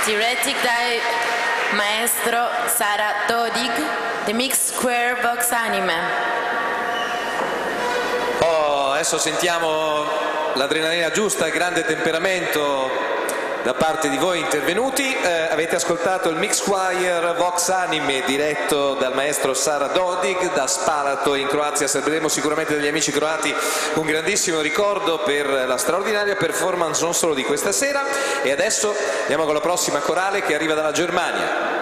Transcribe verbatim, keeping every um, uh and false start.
directed by Maestro Sara Dodig, the Mixed Square Vox Anime. Oh, adesso sentiamo l'adrenalina giusta, il grande temperamento da parte di voi intervenuti. Eh, avete ascoltato il Mix Choir Vox Anime diretto dal maestro Sara Dodig da Spalato in Croazia. Sapremo sicuramente degli amici croati un grandissimo ricordo per la straordinaria performance non solo di questa sera. E adesso andiamo con la prossima corale che arriva dalla Germania.